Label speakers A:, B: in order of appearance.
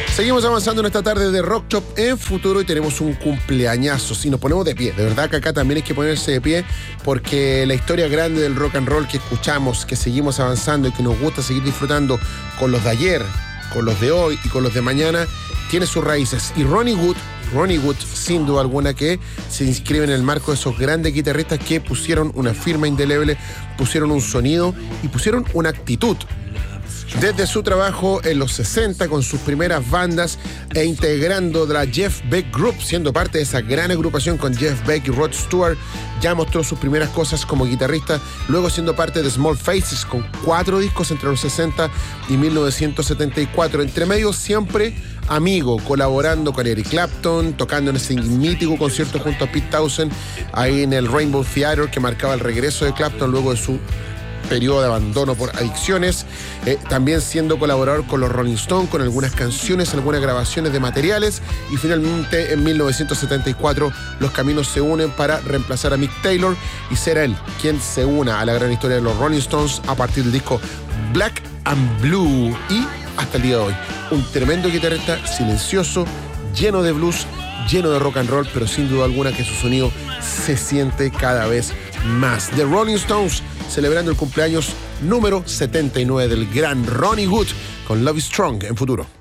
A: Seguimos avanzando en esta tarde de Rock Shop en Futuro y tenemos un cumpleañazo. Si nos ponemos de pie, de verdad que acá también hay que ponerse de pie porque la historia grande del rock and roll que escuchamos, que seguimos avanzando y que nos gusta seguir disfrutando con los de ayer, con los de hoy y con los de mañana, tiene sus raíces. Y Ronnie Wood, sin duda alguna, que se inscribe en el marco de esos grandes guitarristas que pusieron una firma indeleble, pusieron un sonido y pusieron una actitud. Desde su trabajo en los 60 con sus primeras bandas e integrando la Jeff Beck Group, siendo parte de esa gran agrupación con Jeff Beck y Rod Stewart, ya mostró sus primeras cosas como guitarrista, luego siendo parte de Small Faces con 4 discos entre los 60 y 1974. Entre medio siempre amigo, colaborando con Eric Clapton, tocando en ese mítico concierto junto a Pete Townshend ahí en el Rainbow Theatre que marcaba el regreso de Clapton luego de su periodo de abandono por adicciones, también siendo colaborador con los Rolling Stones, con algunas canciones, algunas grabaciones de materiales, y finalmente en 1974 los caminos se unen para reemplazar a Mick Taylor y ser él quien se una a la gran historia de los Rolling Stones a partir del disco Black and Blue. Y hasta el día de hoy, un tremendo guitarrista, silencioso, lleno de blues, lleno de rock and roll, pero sin duda alguna que su sonido se siente cada vez más. The Rolling Stones celebrando el cumpleaños número 79 del gran Ronnie Wood con Love Is Strong en Futuro.